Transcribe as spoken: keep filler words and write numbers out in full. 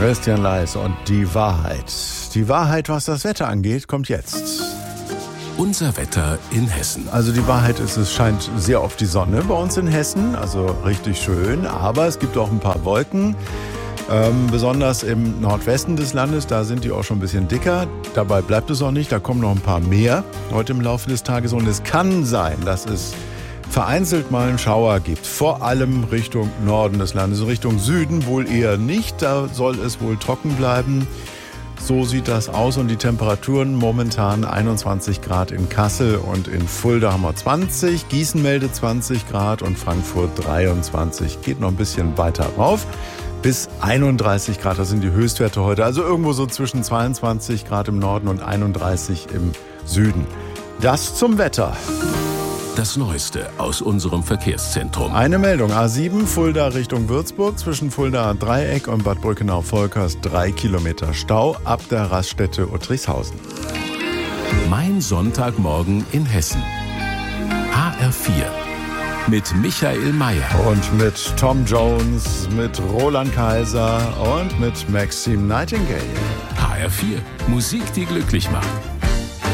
Christian Leis und die Wahrheit. Die Wahrheit, was das Wetter angeht, kommt jetzt. Unser Wetter in Hessen. Also die Wahrheit ist, es scheint sehr oft die Sonne bei uns in Hessen, also richtig schön, aber es gibt auch ein paar Wolken, ähm, besonders im Nordwesten des Landes, da sind die auch schon ein bisschen dicker. Dabei bleibt es auch nicht, da kommen noch ein paar mehr heute im Laufe des Tages und es kann sein, dass es vereinzelt mal einen Schauer gibt, vor allem Richtung Norden des Landes, Richtung Süden wohl eher nicht, da soll es wohl trocken bleiben. So sieht das aus und die Temperaturen momentan einundzwanzig Grad in Kassel und in Fulda haben wir zwanzig, Gießen meldet zwanzig Grad und Frankfurt dreiundzwanzig. Geht noch ein bisschen weiter rauf bis einunddreißig Grad, das sind die Höchstwerte heute. Also irgendwo so zwischen zweiundzwanzig Grad im Norden und einunddreißig im Süden. Das zum Wetter. Das Neueste aus unserem Verkehrszentrum. Eine Meldung, A sieben, Fulda Richtung Würzburg, zwischen Fulda Dreieck und Bad Brückenau-Volkers drei Kilometer Stau ab der Raststätte Uttrichshausen. Mein Sonntagmorgen in Hessen. H R vier mit Michael Mayer. Und mit Tom Jones, mit Roland Kaiser und mit Maxime Nightingale. H R vier, Musik, die glücklich macht.